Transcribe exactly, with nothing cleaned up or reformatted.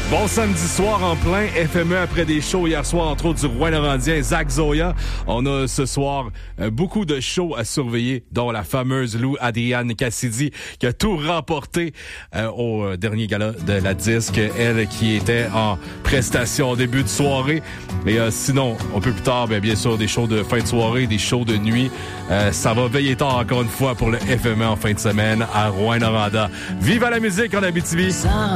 Bon samedi soir en plein F M E après des shows hier soir, entre autres du Rouyn-Norandien, Zach Zoya. On a ce soir euh, beaucoup de shows à surveiller, dont la fameuse Lou Adrienne Cassidy qui a tout remporté euh, au euh, dernier gala de la disque. Elle qui était en prestation au début de soirée. Et euh, sinon, un peu plus tard, bien, bien sûr, des shows de fin de soirée, des shows de nuit. Euh, ça va veiller tard encore une fois pour le F M E en fin de semaine à Rouyn-Noranda. Vive à la musique en Abitibi!